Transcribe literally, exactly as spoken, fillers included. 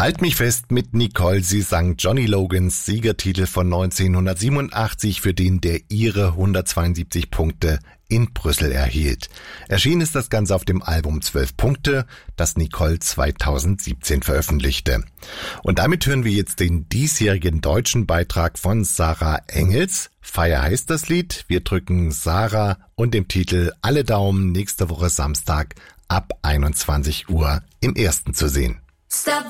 Halt mich fest mit Nicole. Sie sang Johnny Logans Siegertitel von neunzehnhundertsiebenundachtzig, für den der Ire hundertzweiundsiebzig Punkte in Brüssel erhielt. Erschienen ist das Ganze auf dem Album zwölf Punkte, das Nicole zweitausendsiebzehn veröffentlichte. Und damit hören wir jetzt den diesjährigen deutschen Beitrag von Sarah Engels. Feier heißt das Lied. Wir drücken Sarah und dem Titel alle Daumen, nächste Woche Samstag ab einundzwanzig Uhr im Ersten zu sehen. Stop